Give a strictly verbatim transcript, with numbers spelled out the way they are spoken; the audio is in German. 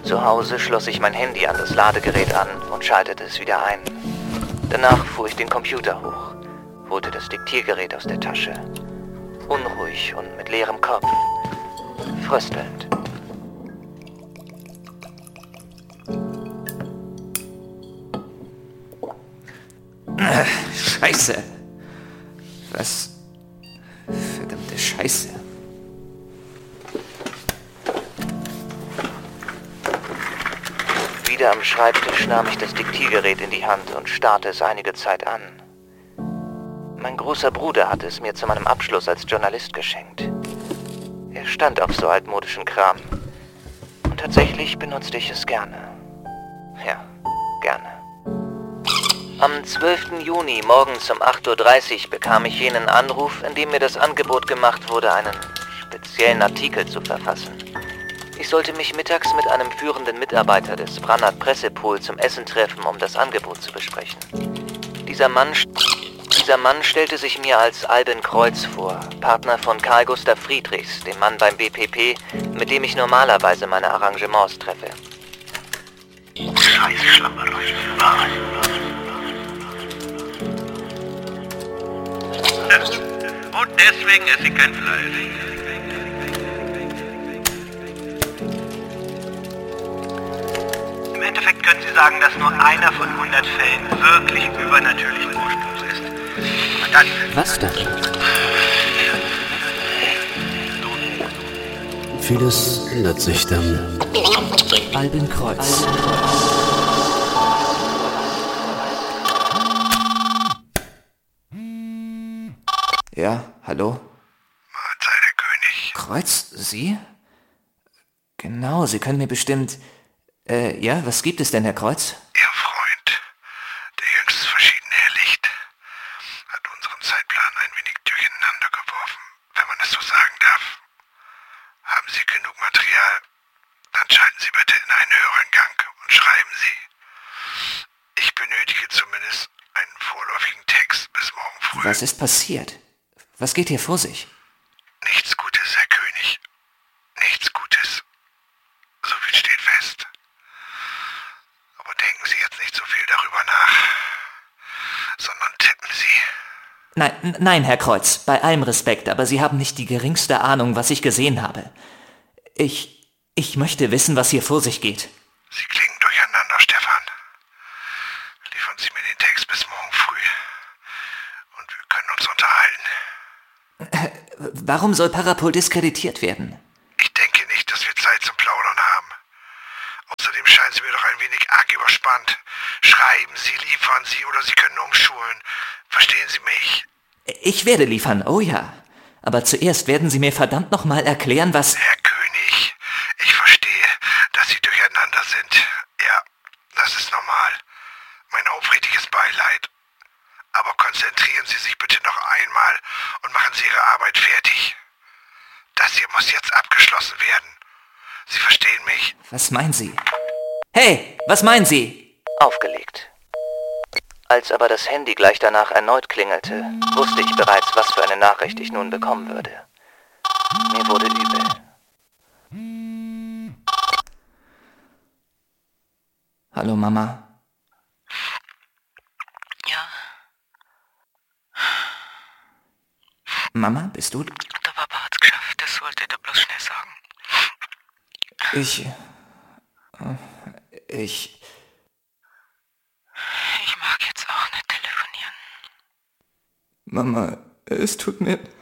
Zu Hause schloss ich mein Handy an das Ladegerät an und schaltete es wieder ein. Danach fuhr ich den Computer hoch, holte das Diktiergerät aus der Tasche. Unruhig und mit leerem Kopf. Fröstelnd. Scheiße. Was? Verdammte Scheiße. Wieder am Schreibtisch nahm ich das Diktiergerät in die Hand und starrte es einige Zeit an. Mein großer Bruder hatte es mir zu meinem Abschluss als Journalist geschenkt. Er stand auf so altmodischen Kram. Und tatsächlich benutzte ich es gerne. Ja, gerne. Am zwölften Juni morgens um acht Uhr dreißig bekam ich jenen Anruf, in dem mir das Angebot gemacht wurde, einen speziellen Artikel zu verfassen. Ich sollte mich mittags mit einem führenden Mitarbeiter des Brannert Pressepool zum Essen treffen, um das Angebot zu besprechen. Dieser Mann, dieser Mann stellte sich mir als Albin Kreuz vor, Partner von Karl Gustav Friedrichs, dem Mann beim B P P, mit dem ich normalerweise meine Arrangements treffe. Und deswegen esse ich kein Fleisch. Im Endeffekt können Sie sagen, dass nur einer von hundert Fällen wirklich übernatürlichen Ursprungs ist. Und dann... Was dann? Vieles ändert sich dann. Albin Kreuz. Ja, hallo? Mahlzeit, der König. Kreuz, Sie? Genau, Sie können mir bestimmt... Äh, ja, was gibt es denn, Herr Kreuz? Ihr Freund, der jüngst verschiedene Herr Licht, hat unseren Zeitplan ein wenig durcheinander geworfen, wenn man es so sagen darf. Haben Sie genug Material? Dann schalten Sie bitte in einen höheren Gang und schreiben Sie. Ich benötige zumindest einen vorläufigen Text bis morgen früh. Was ist passiert? Was geht hier vor sich? Nichts Gutes, Herr König. Nichts Gutes. So viel steht fest. Aber denken Sie jetzt nicht so viel darüber nach, sondern tippen Sie. Nein, n- nein, Herr Kreuz, bei allem Respekt, aber Sie haben nicht die geringste Ahnung, was ich gesehen habe. Ich, ich möchte wissen, was hier vor sich geht. Sie klingen durcheinander, Stefan. Liefern Sie mir den Text bis morgen früh. Und wir können uns unterhalten. Warum soll Parapol diskreditiert werden? Ich denke nicht, dass wir Zeit zum Plaudern haben. Außerdem scheinen Sie mir doch ein wenig arg überspannt. Schreiben Sie, liefern Sie oder Sie können umschulen. Verstehen Sie mich? Ich werde liefern, oh ja. Aber zuerst werden Sie mir verdammt nochmal erklären, was... Herr König, ich verstehe, dass Sie durcheinander sind. Ja, das ist normal. Mein aufrichtiges Beileid. Aber konzentrieren Sie sich bitte noch einmal und machen Sie Ihre Arbeit fertig. Das hier muss jetzt abgeschlossen werden. Sie verstehen mich? Was meinen Sie? Hey, was meinen Sie? Aufgelegt. Als aber das Handy gleich danach erneut klingelte, wusste ich bereits, was für eine Nachricht ich nun bekommen würde. Mir wurde übel. Hallo, Mama. Ja, Mama, bist du... der Papa hat's geschafft, das wollte ich dir bloß schnell sagen. Ich... äh, Ich... Ich mag jetzt auch nicht telefonieren. Mama, es tut mir...